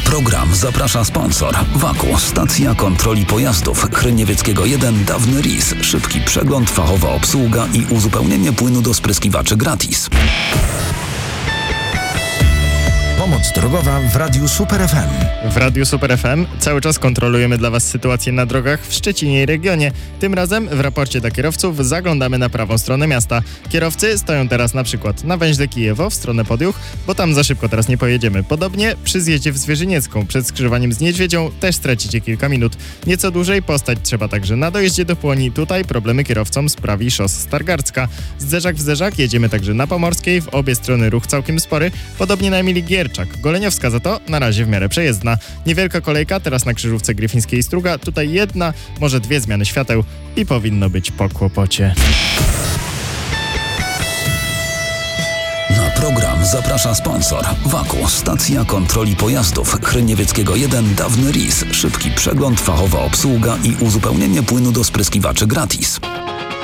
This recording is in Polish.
program zaprasza sponsor. Waku, stacja kontroli pojazdów. Chryniewieckiego 1, dawny RIS. Szybki przegląd, fachowa obsługa i uzupełnienie płynu do spryskiwaczy gratis. Pomoc drogowa w Radiu Super FM. W Radiu Super FM cały czas kontrolujemy dla Was sytuację na drogach w Szczecinie i regionie. Tym razem w raporcie dla kierowców zaglądamy na prawą stronę miasta. Kierowcy stoją teraz na przykład na węźle Kijewo w stronę Podjuch, bo tam za szybko teraz nie pojedziemy. Podobnie przy zjeździe w Zwierzyniecką przed skrzyżowaniem z Niedźwiedzią też stracicie kilka minut. Nieco dłużej postać trzeba także na dojeździe do Płoni. Tutaj problemy kierowcom sprawi szos Stargardzka. Zderzak w zderzak jedziemy także na Pomorskiej, w obie strony ruch całkiem spory, podobnie na Emilii Gierczak. Goleniowska za to na razie w miarę przejezdna. Niewielka kolejka teraz na krzyżówce Gryfińskiej i Struga. Tutaj jedna, może dwie zmiany świateł i powinno być po kłopocie. Na program zaprasza sponsor. Waku, stacja kontroli pojazdów. Chryniewieckiego 1, dawny RIS. Szybki przegląd, fachowa obsługa i uzupełnienie płynu do spryskiwaczy gratis.